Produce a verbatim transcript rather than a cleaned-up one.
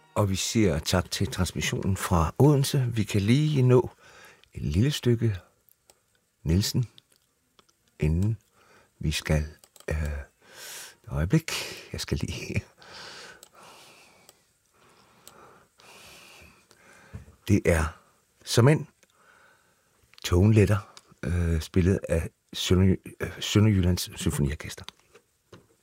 Og vi siger tak til transmissionen fra Odense. Vi kan lige nå et lille stykke Nielsen, inden vi skal... Øh, et øjeblik, jeg skal lige... Det er som en toneletter, øh, spillet af Sønderjyllands Symfoniorkester.